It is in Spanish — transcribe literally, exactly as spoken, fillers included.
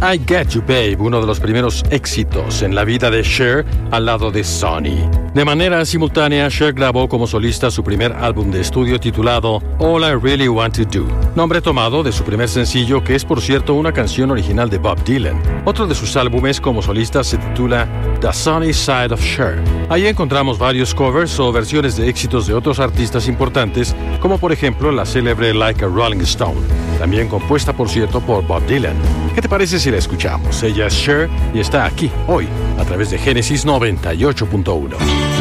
I Get You Babe, uno de los primeros éxitos en la vida de Cher al lado de Sonny. De manera simultánea, Cher grabó como solista su primer álbum de estudio titulado All I Really Want to Do, nombre tomado de su primer sencillo, que es por cierto una canción original de Bob Dylan. Otro de sus álbumes como solista se titula The Sunny Side of Cher. Ahí encontramos varios covers o versiones de éxitos de otros artistas importantes, como por ejemplo la célebre Like a Rolling Stone, también compuesta por cierto por Bob Dylan. ¿Qué te parece si la escuchamos? Ella es Cher y está aquí hoy a través de Génesis noventa y ocho punto uno.